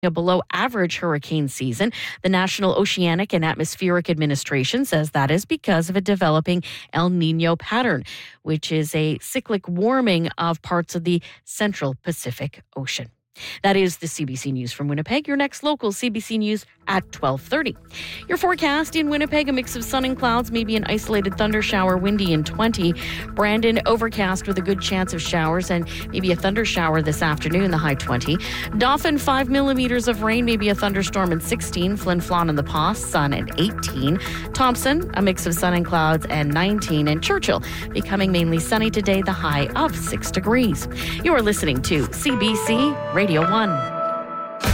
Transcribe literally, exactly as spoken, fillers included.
a below average hurricane season. The National Oceanic and Atmospheric Administration says that is because of a developing El Nino pattern, which is a cyclic warming of parts of the central Pacific Ocean. That is the C B C News from Winnipeg. Your next local C B C News at twelve thirty. Your forecast in Winnipeg, a mix of sun and clouds, maybe an isolated thunder shower, windy in twenty. Brandon, overcast with a good chance of showers and maybe a thunder shower this afternoon, the high twenty. Dauphin, five millimeters of rain, maybe a thunderstorm and sixteen. Flin Flon and the Pas, sun and eighteen. Thompson, a mix of sun and clouds and nineteen. And Churchill, becoming mainly sunny today, the high of six degrees. You are listening to C B C Radio one.